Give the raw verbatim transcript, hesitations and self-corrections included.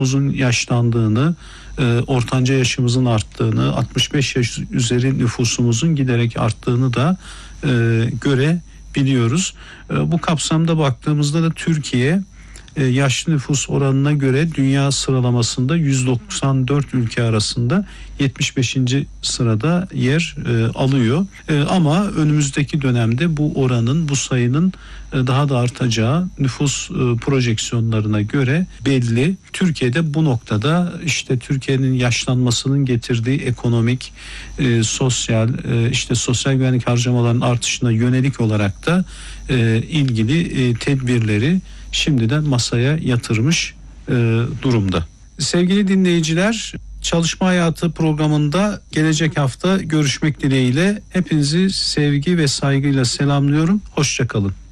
uzun yaşlandığını, ortanca yaşımızın arttığını, altmış beş yaş üzeri nüfusumuzun giderek arttığını da görebiliyoruz. Bu kapsamda baktığımızda da Türkiye yaşlı nüfus oranına göre dünya sıralamasında yüz doksan dört ülke arasında yetmiş beşinci sırada yer e, alıyor. E, ama önümüzdeki dönemde bu oranın, bu sayının e, daha da artacağı nüfus e, projeksiyonlarına göre belli. Türkiye'de bu noktada işte Türkiye'nin yaşlanmasının getirdiği ekonomik, e, sosyal, e, işte sosyal güvenlik harcamalarının artışına yönelik olarak da e, ilgili e, tedbirleri şimdiden masaya yatırmış e, durumda. Sevgili dinleyiciler, Çalışma Hayatı programında gelecek hafta görüşmek dileğiyle hepinizi sevgi ve saygıyla selamlıyorum. Hoşça kalın.